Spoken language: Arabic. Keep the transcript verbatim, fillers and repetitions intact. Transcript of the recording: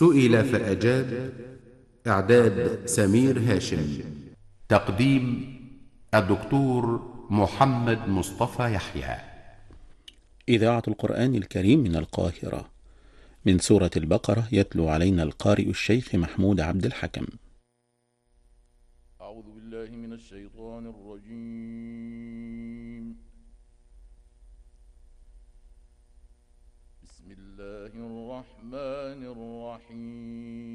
سئل فأجاب. إعداد سمير هاشم. تقديم الدكتور محمد مصطفى يحيى. إذاعة القرآن الكريم من القاهرة، من سورة البقرة، يتلو علينا القارئ الشيخ محمود عبد الحكم. أعوذ بالله من الشيطان الرجيم. بسم الله الرحمن الرحيم.